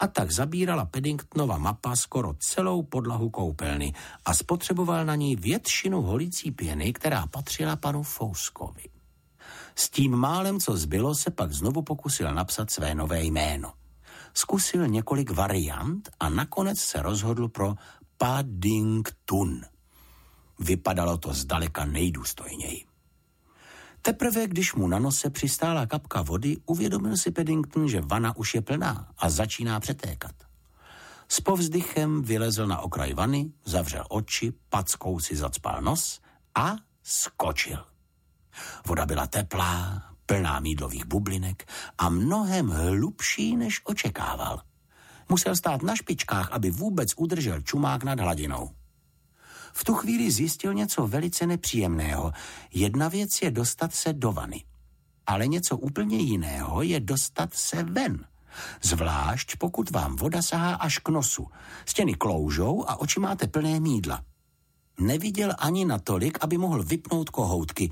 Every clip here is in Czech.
A tak zabírala Paddingtonova mapa skoro celou podlahu koupelny a spotřeboval na ní většinu holící pěny, která patřila panu Fouskovi. S tím málem, co zbylo, se pak znovu pokusil napsat své nové jméno. Zkusil několik variant a nakonec se rozhodl pro Paddington. Vypadalo to zdaleka nejdůstojněji. Teprve, když mu na nose přistála kapka vody, uvědomil si Paddington, že vana už je plná a začíná přetékat. S povzdychem vylezl na okraj vany, zavřel oči, packou si zacpal nos a skočil. Voda byla teplá, plná mýdlových bublinek a mnohem hlubší, než očekával. Musel stát na špičkách, aby vůbec udržel čumák nad hladinou. V tu chvíli zjistil něco velice nepříjemného. Jedna věc je dostat se do vany, ale něco úplně jiného je dostat se ven. Zvlášť pokud vám voda sahá až k nosu. Stěny kloužou a oči máte plné mýdla. Neviděl ani natolik, aby mohl vypnout kohoutky.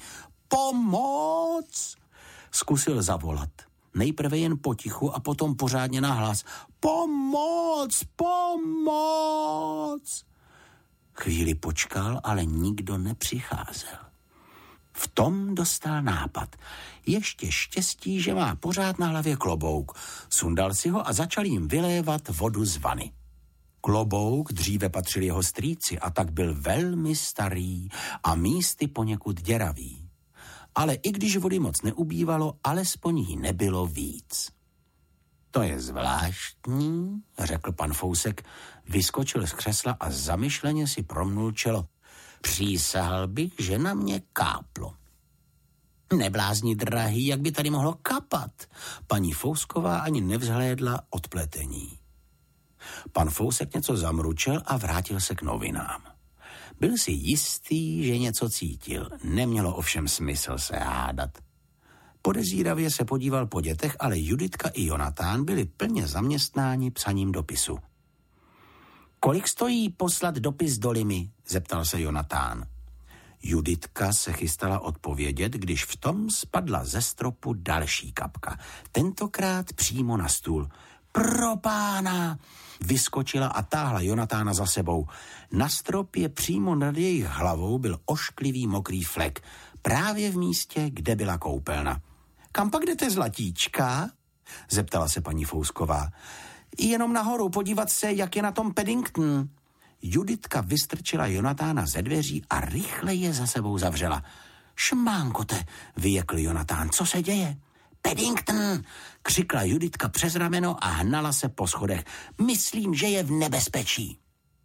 Pomoc! Zkusil zavolat. Nejprve jen potichu a potom pořádně nahlas. Pomoc! Pomoc! Chvíli počkal, ale nikdo nepřicházel. V tom dostal nápad. Ještě štěstí, že má pořád na hlavě klobouk. Sundal si ho a začal jim vylévat vodu z vany. Klobouk dříve patřil jeho strýci a tak byl velmi starý a místy poněkud děravý. Ale i když vody moc neubývalo, alespoň jí nebylo víc. To je zvláštní, řekl pan Fousek, vyskočil z křesla a zamyšleně si promnul čelo. Přísahal bych, že na mě káplo. Neblázni drahý, jak by tady mohlo kapat? Paní Fousková ani nevzhlédla od pletení. Pan Fousek něco zamručel a vrátil se k novinám. Byl si jistý, že něco cítil. Nemělo ovšem smysl se hádat. Podezíravě se podíval po dětech, ale Juditka i Jonatán byli plně zaměstnáni psaním dopisu. Kolik stojí poslat dopis do Limy? Zeptal se Jonatán. Juditka se chystala odpovědět, když v tom spadla ze stropu další kapka. Tentokrát přímo na stůl. Pro pána! Vyskočila a táhla Jonatána za sebou. Na stropě přímo nad jejich hlavou byl ošklivý mokrý flek. Právě v místě, kde byla koupelna. Kam pak jdete, zlatíčka? Zeptala se paní Fousková. Jenom nahoru podívat se, jak je na tom Paddington. Juditka vystrčila Jonatána ze dveří a rychle je za sebou zavřela. Šmánkote, vyjekl Jonatán, co se děje? Paddington, křikla Juditka přes rameno a hnala se po schodech. Myslím, že je v nebezpečí.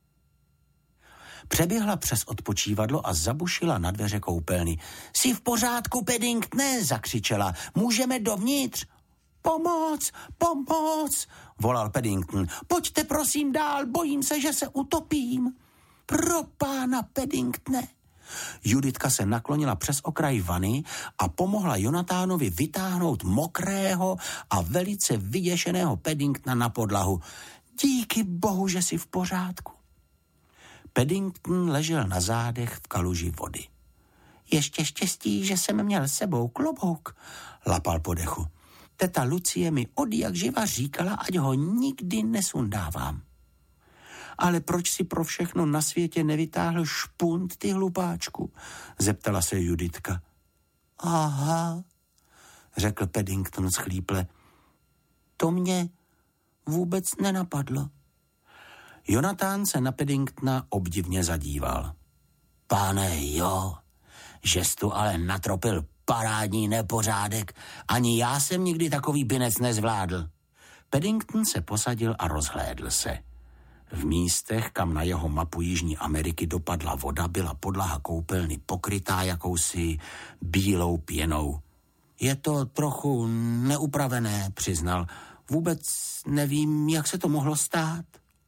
Přeběhla přes odpočívadlo a zabušila na dveře koupelny. Jsi v pořádku, Paddingtone, zakřičela. Můžeme dovnitř? Pomoc, pomoc, volal Paddington. Pojďte prosím dál, bojím se, že se utopím. Pro pána, Paddingtone. Juditka se naklonila přes okraj vany a pomohla Jonatánovi vytáhnout mokrého a velice vyděšeného Paddingtona na podlahu. Díky bohu, že jsi v pořádku. Paddington ležel na zádech v kaluži vody. Ještě štěstí, že jsem měl s sebou klobouk, lapal po dechu. Teta Lucie mi odjak živa říkala, ať ho nikdy nesundávám. Ale proč si pro všechno na světě nevytáhl špunt, ty hlupáčku? Zeptala se Juditka. Aha, řekl Paddington schlíple. To mě vůbec nenapadlo. Jonatán se na Paddingtona obdivně zadíval. Pane, jo, že jsi tu ale natropil parádní nepořádek. Ani já jsem nikdy takový binec nezvládl. Paddington se posadil a rozhlédl se. V místech, kam na jeho mapu Jižní Ameriky dopadla voda, byla podlaha koupelny pokrytá jakousi bílou pěnou. Je to trochu neupravené, přiznal. Vůbec nevím, jak se to mohlo stát.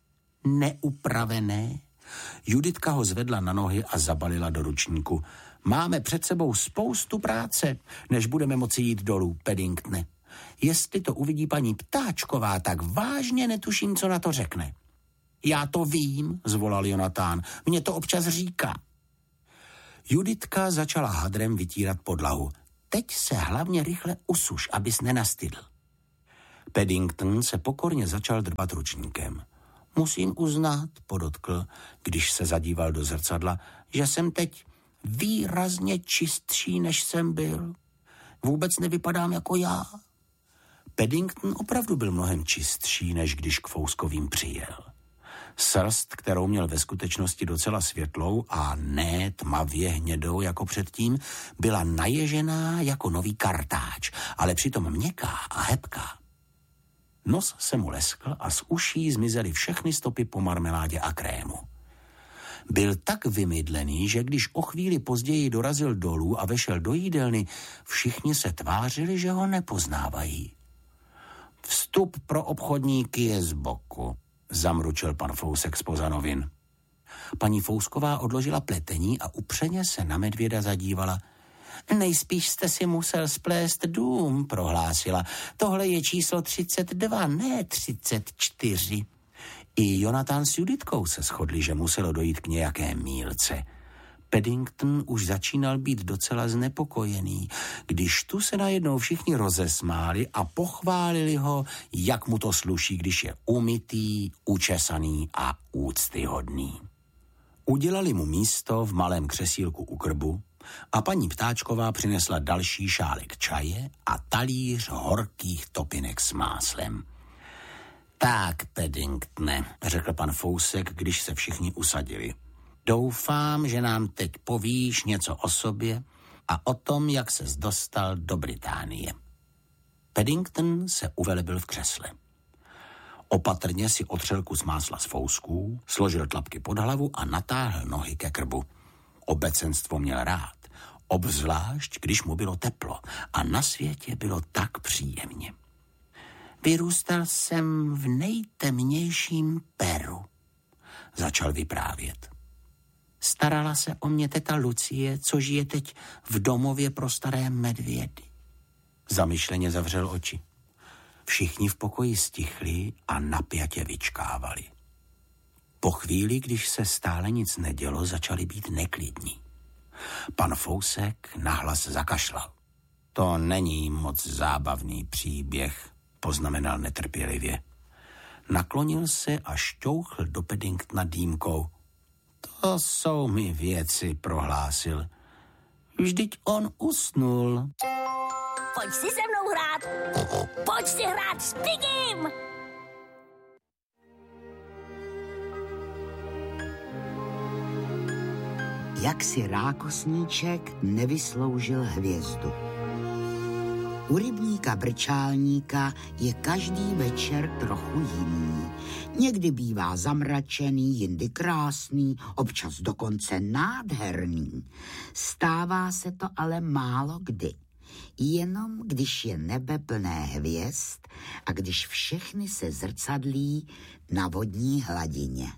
Neupravené? Juditka ho zvedla na nohy a zabalila do ručníku. Máme před sebou spoustu práce, než budeme moci jít dolů, Paddingtone. Jestli to uvidí paní Ptáčková, tak vážně netuším, co na to řekne. Já to vím, zvolal Jonatán. Mně to občas říká. Juditka začala hadrem vytírat podlahu. Teď se hlavně rychle usuš, abys nenastydl. Paddington se pokorně začal drbat ručníkem. Musím uznat, podotkl, když se zadíval do zrcadla, že jsem teď výrazně čistší, než jsem byl. Vůbec nevypadám jako já. Paddington opravdu byl mnohem čistší, než když k Fouskovým přijel. Srst, kterou měl ve skutečnosti docela světlou a ne tmavě hnědou jako předtím, byla naježená jako nový kartáč, ale přitom měkká a hebká. Nos se mu leskl a z uší zmizely všechny stopy po marmeládě a krému. Byl tak vymydlený, že když o chvíli později dorazil dolů a vešel do jídelny, všichni se tvářili, že ho nepoznávají. Vstup pro obchodníky je z boku, zamručil pan Fousek zpoza novin. Paní Fousková odložila pletení a upřeně se na medvěda zadívala. Nejspíš jste si musel splést dům, prohlásila. Tohle je číslo 32, ne 34. I Jonathan s Juditkou se shodli, že muselo dojít k nějaké mýlce. Paddington už začínal být docela znepokojený, když tu se najednou všichni rozesmáli a pochválili ho, jak mu to sluší, když je umytý, učesaný a úctyhodný. Udělali mu místo v malém křesílku u krbu a paní Ptáčková přinesla další šálek čaje a talíř horkých topinek s máslem. Tak, Paddingtone, řekl pan Fousek, když se všichni usadili. Doufám, že nám teď povíš něco o sobě a o tom, jak ses dostal do Británie. Paddington se uvelebil v křesle. Opatrně si otřel kus másla z fousků, složil tlapky pod hlavu a natáhl nohy ke krbu. Obecenstvo měl rád, obzvlášť, když mu bylo teplo a na světě bylo tak příjemně. Vyrůstal jsem v nejtemnějším Peru, začal vyprávět. Starala se o mě teta Lucie, co žije teď v domově pro staré medvědy. Zamyšleně zavřel oči. Všichni v pokoji stichli a napjatě vyčkávali. Po chvíli, když se stále nic nedělo, začali být neklidní. Pan Fousek nahlas zakašlal. To není moc zábavný příběh, poznamenal netrpělivě. Naklonil se a šťouchl do Paddingtona dýmkou. To jsou mi věci, prohlásil. Vždyť on usnul. Pojď si se mnou hrát. Pojď si hrát s Piggym. Jak si rákosníček nevysloužil hvězdu. U rybníka Brčálníka je každý večer trochu jiný. Někdy bývá zamračený, jindy krásný, občas dokonce nádherný. Stává se to ale málo kdy. Jenom když je nebe plné hvězd a když všechny se zrcadlí na vodní hladině.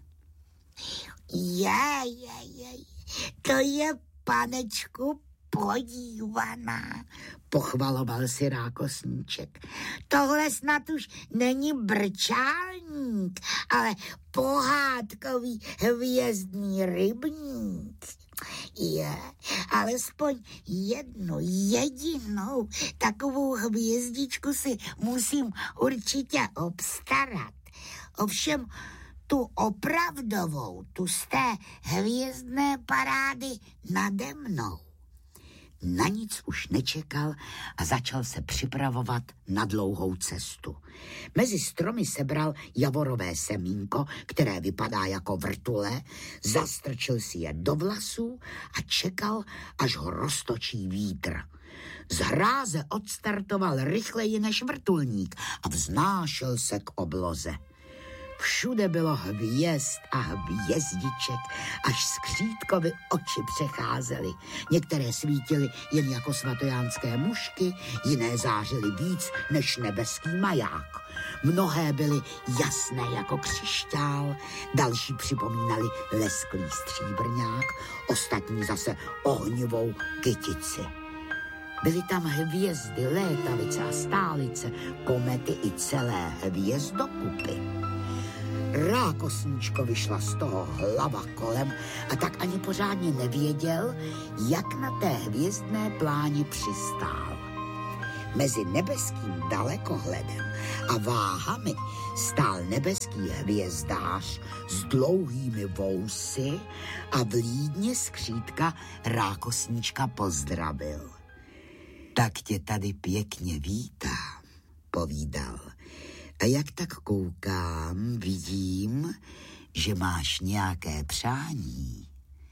To je, panečku, podívaná, pochvaloval si rákosníček. Tohle snad už není Brčálník, ale pohádkový hvězdný rybník. Je, alespoň jednu jedinou takovou hvězdičku si musím určitě obstarat. Ovšem tu opravdovou, tu z té hvězdné parády nade mnou. Na nic už nečekal a začal se připravovat na dlouhou cestu. Mezi stromy sebral javorové semínko, které vypadá jako vrtule, zastrčil si je do vlasů a čekal, až ho roztočí vítr. Z hráze odstartoval rychleji než vrtulník a vznášel se k obloze. Všude bylo hvězd a hvězdiček, až skřítkovi oči přecházely. Některé svítily jen jako svatojánské mušky, jiné zářily víc než nebeský maják. Mnohé byly jasné jako křišťál, další připomínali lesklý stříbrňák, ostatní zase ohnivou kytici. Byly tam hvězdy, létavice a stálice, komety i celé hvězdokupy. Rákosníčko vyšla z toho hlava kolem a tak ani pořádně nevěděl, jak na té hvězdné pláni přistál. Mezi nebeským dalekohledem a váhami stál nebeský hvězdář s dlouhými vousy a vlídně skřítka rákosníčka pozdravil. Tak tě tady pěkně vítám, povídal. A jak tak koukám, vidím, že máš nějaké přání.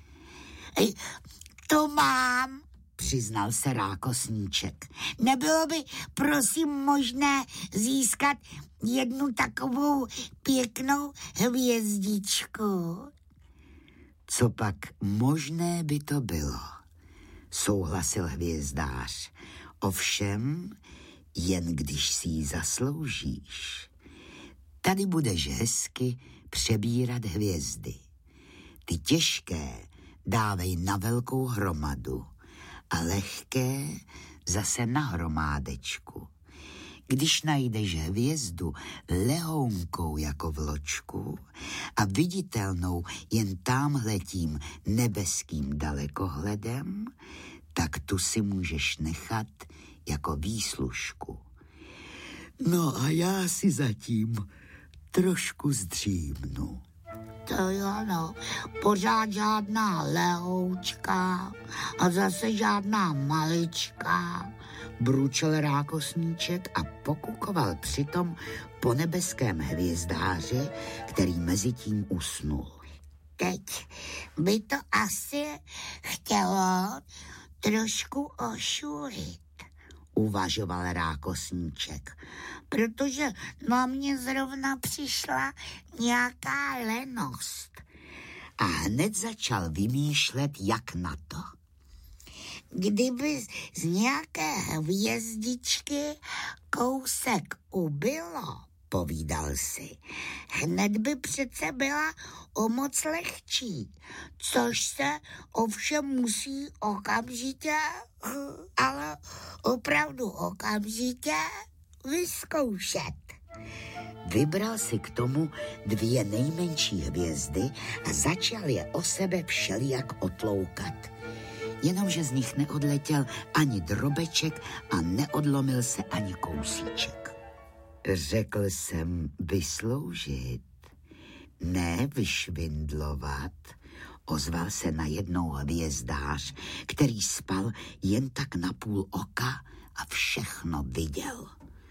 To mám, přiznal se rákosníček. Nebylo by, prosím, možné získat jednu takovou pěknou hvězdičku? Co pak možné by to bylo, souhlasil hvězdář. Ovšem, jen když si ji zasloužíš. Tady budeš hezky přebírat hvězdy. Ty těžké dávej na velkou hromadu a lehké zase na hromádečku. Když najdeš hvězdu lehounkou jako vločku a viditelnou jen támhletím nebeským dalekohledem, tak tu si můžeš nechat jako výslužku. No a já si zatím trošku zdřímnu. To jo, no, pořád žádná lehoučka a zase žádná malička, bručel rákosníček a pokukoval přitom po nebeském hvězdáři, který mezi tím usnul. Teď by to asi chtělo trošku ošulit, uvažoval rákosníček, protože na mě zrovna přišla nějaká lenost. A hned začal vymýšlet, jak na to. Kdyby z nějaké hvězdičky kousek ubylo, povídal si, hned by přece byla o moc lehčí, což se ovšem musí okamžitě, ale opravdu okamžitě vyzkoušet. Vybral si k tomu 2 nejmenší hvězdy a začal je o sebe všelijak otloukat. Jenomže z nich neodletěl ani drobeček a neodlomil se ani kousíček. Řekl jsem vysloužit, ne vyšvindlovat, ozval se najednou hvězdář, který spal jen tak na půl oka a všechno viděl.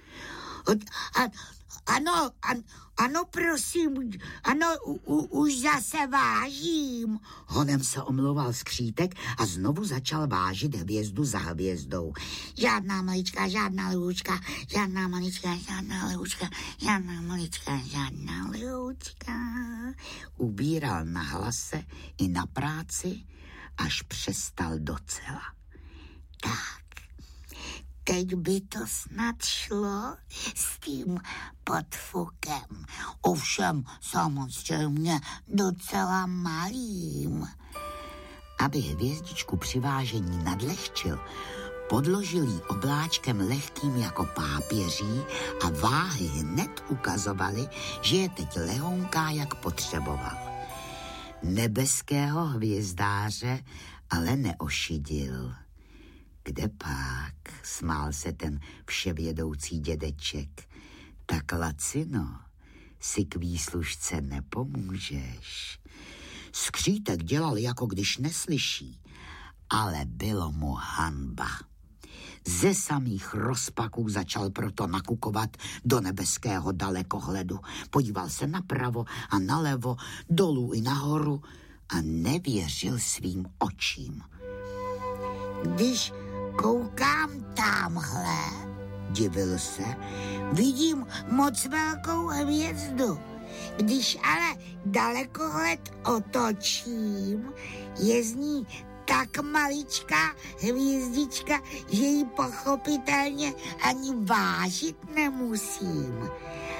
Ano, prosím, ano, už zase vážím. Honem se omlouval skřítek a znovu začal vážit hvězdu za hvězdou. Žádná malička, žádná lehoučka, žádná malička, žádná lehoučka, žádná malička, žádná lehoučka. Ubíral na hlase i na práci, až přestal docela. Tak. Teď by to snad šlo s tím podfukem. Ovšem samozřejmě docela malým. Aby hvězdičku při vážení nadlehčil, podložil jí obláčkem lehkým jako pápěří a váhy hned ukazovaly, že je teď lehounká, jak potřeboval. Nebeského hvězdáře ale neošidil. Kde pak, smál se ten vševědoucí dědeček, tak lacino, si k výslužce nepomůžeš. Skřítek dělal, jako když neslyší, ale bylo mu hanba. Ze samých rozpaků začal proto nakukovat do nebeského dalekohledu. Podíval se napravo a nalevo, dolů i nahoru a nevěřil svým očím. Když koukám tamhle, divil se, vidím moc velkou hvězdu. Když ale dalekohled otočím, je z ní tak maličká hvězdička, že ji pochopitelně ani vážit nemusím.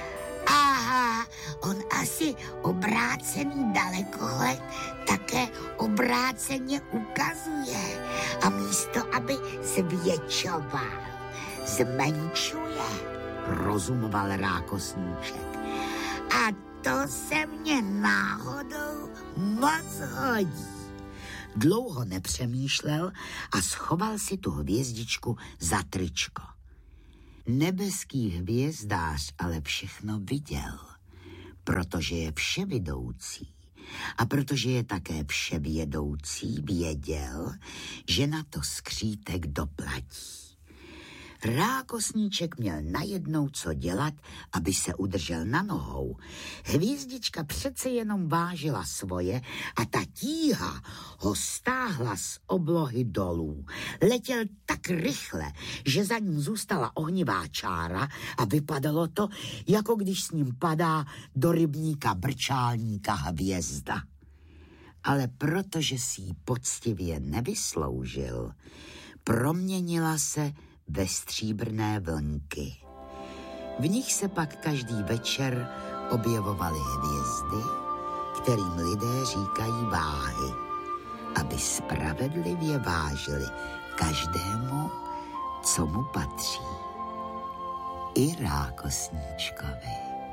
Aha, on asi obrácený dalekohled také obráceně ukazuje a místo, aby zvětšoval, zmenšuje, rozumoval rákosníček. A to se mně náhodou moc hodí. Dlouho nepřemýšlel a schoval si tu hvězdičku za tričko. Nebeský hvězdář ale všechno viděl, protože je vševidoucí. A protože je také vševědoucí, věděl, že na to skřítek doplatí. Rákosníček měl najednou co dělat, aby se udržel na nohou. Hvězdička přece jenom vážila svoje a ta tíha ho stáhla z oblohy dolů. Letěl tak rychle, že za ním zůstala ohnivá čára a vypadalo to, jako když s ním padá do rybníka brčálníka hvězda. Ale protože si ji poctivě nevysloužil, proměnila se ve stříbrné vlnky. V nich se pak každý večer objevovaly hvězdy, kterým lidé říkají váhy, aby spravedlivě vážili každému, co mu patří. I rákosníčkovi.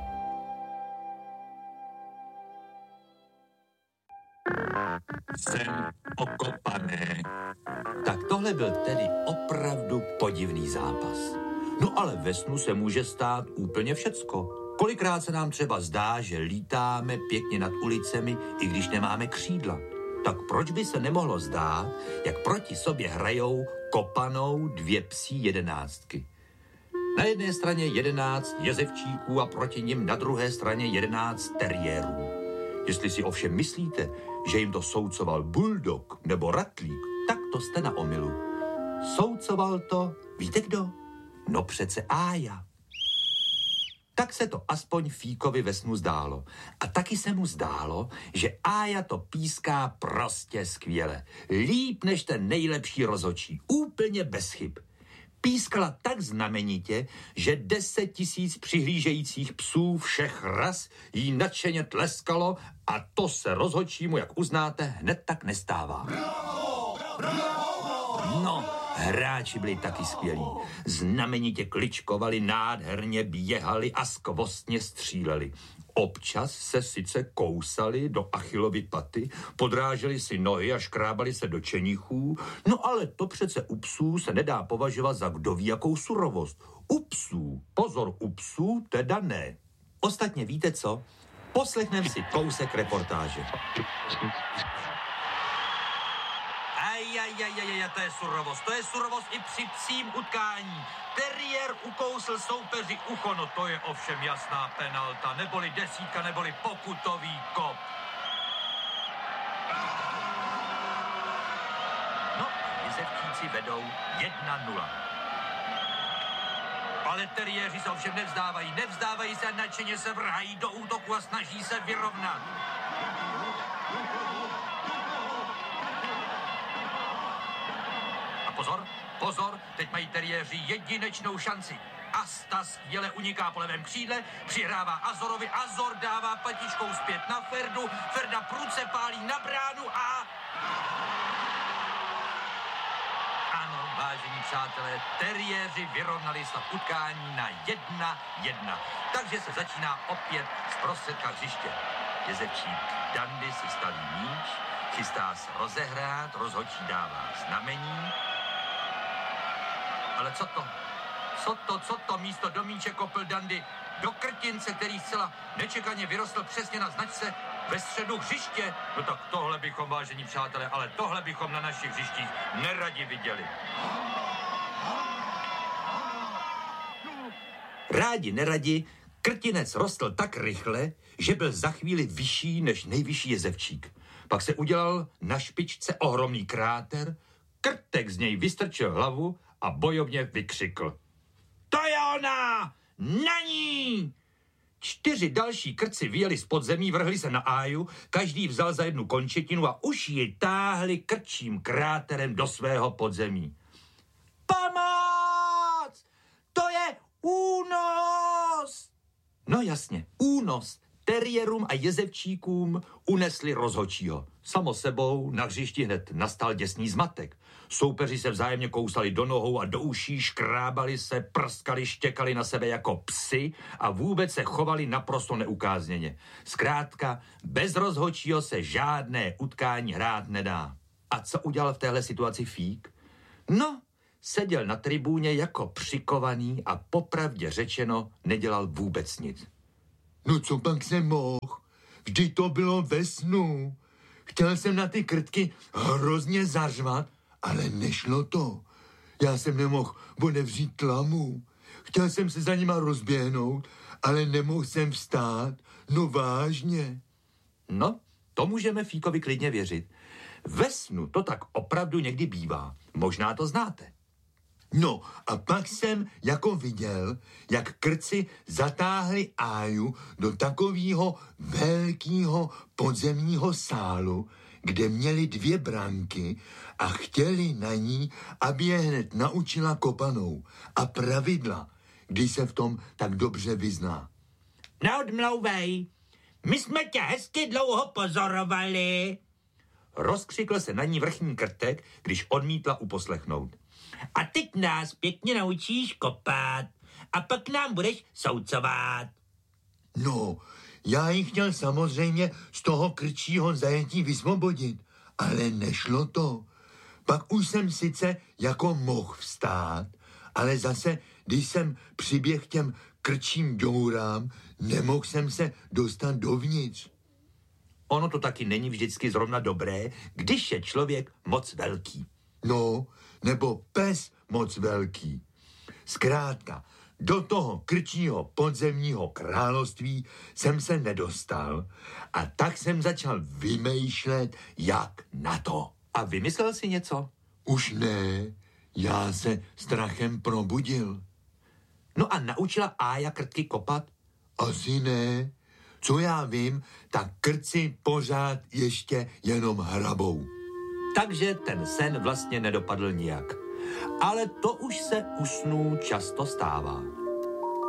Jsem okopaný. Tak tohle byl tedy opravdu podivný zápas. No ale ve snu se může stát úplně všecko. Kolikrát se nám třeba zdá, že lítáme pěkně nad ulicemi, i když nemáme křídla. Tak proč by se nemohlo zdát, jak proti sobě hrajou kopanou dvě psí jedenáctky? Na jedné straně 11 jezevčíků a proti nim na druhé straně 11 teriérů. Jestli si ovšem myslíte, že jim to soucoval buldog nebo ratlík, tak to jste na omylu. Soucoval to, víte kdo? No přece Ája. Tak se to aspoň Fíkovi ve snu zdálo. A taky se mu zdálo, že Ája to píská prostě skvěle. Líp než ten nejlepší rozhodčí. Úplně bez chyb. Pískala tak znamenitě, že 10 000 přihlížejících psů všech ras jí nadšeně tleskalo a to se rozhodčímu, jak uznáte, hned tak nestává. Bravo, bravo. No, hráči byli taky skvělí. Znamenitě kličkovali, nádherně běhali a skvostně stříleli. Občas se sice kousali do Achillovy paty, podráželi si nohy a škrábali se do čenichů, no ale to přece u psů se nedá považovat za kdo ví jakou surovost. U psů, pozor, u psů teda ne. Ostatně víte co? Poslechneme si kousek reportáže. To je surovost i při psím utkání. Teriér ukousl soupeři ucho, no to je ovšem jasná penalta, neboli desítka, neboli pokutový kop. No, jezevčíci vedou 1-0. Ale teriéři se ovšem nevzdávají se a nadšeně se vrhají do útoku a snaží se vyrovnat. Pozor, teď mají teriéři jedinečnou šanci. Asta skvěle uniká po levém křídle, přihrává Azorovi, Azor dává patičkou zpět na Ferdu, Ferda prudce pálí na bránu a... Ano, vážení přátelé, teriéři vyrovnali stav utkání na 1-1. Takže se začíná opět z prostředka hřiště. Jezevčík Dandy si staví míč, chystá se rozehrát, rozhodčí dává znamení. Ale co to místo do míče kopl Dandy do krtince, který zcela nečekaně vyrostl přesně na značce ve středu hřiště. No tak tohle bychom, vážení přátelé, ale tohle bychom na našich hřištích neradi viděli. Rádi, neradi, krtinec rostl tak rychle, že byl za chvíli vyšší než nejvyšší jezevčík. Pak se udělal na špičce ohromný kráter, krtek z něj vystrčil hlavu a bojovně vykřikl. To je ona! Na ní! 4 další krci vyjeli z podzemí, vrhli se na Áju, každý vzal za jednu končetinu a už ji táhli krčím kráterem do svého podzemí. Pomoc! To je únos! No jasně, únos. Teriérům a jezevčíkům unesli rozhodčího. Samo sebou na hřišti hned nastal děsný zmatek. Soupeři se vzájemně kousali do nohou a do uší, škrábali se, prskali, štěkali na sebe jako psi a vůbec se chovali naprosto neukázněně. Zkrátka, bez rozhodčího se žádné utkání hrát nedá. A co udělal v téhle situaci Fík? No, seděl na tribůně jako přikovaný a popravdě řečeno nedělal vůbec nic. No co pak jsem mohl? Vždyť to bylo ve snu. Chtěl jsem na ty krtky hrozně zařvat, ale nešlo to. Já jsem nemohl odevřít tlamu. Chtěl jsem se za nima rozběhnout, ale nemohl jsem vstát. No vážně. No, to můžeme Fíkovi klidně věřit. Ve snu to tak opravdu někdy bývá. Možná to znáte. No a pak jsem jako viděl, jak krci zatáhli Áju do takového velkého podzemního sálu, kde měli 2 branky a chtěli na ní, aby je hned naučila kopanou a pravidla, když se v tom tak dobře vyzná. Neodmlouvej, my jsme tě hezky dlouho pozorovali. Rozkřikl se na ní vrchní krtek, když odmítla uposlechnout. A teď nás pěkně naučíš kopat a pak nám budeš soucovat. No, já ji chtěl samozřejmě z toho krčího zajetí vysvobodit, ale nešlo to. Pak už jsem sice jako mohl vstát, ale zase, když jsem přiběh těm krčím děurám, nemohl jsem se dostat dovnitř. Ono to taky není vždycky zrovna dobré, když je člověk moc velký. No, nebo pes moc velký. Zkrátka, do toho krčího podzemního království jsem se nedostal a tak jsem začal vymýšlet, jak na to. A vymyslel si něco? Už ne, já se strachem probudil. No a naučila Ája krtky kopat? Asi ne. Co já vím, tak krci pořád ještě jenom hrabou. Takže ten sen vlastně nedopadl nijak. Ale to už se u snů často stává.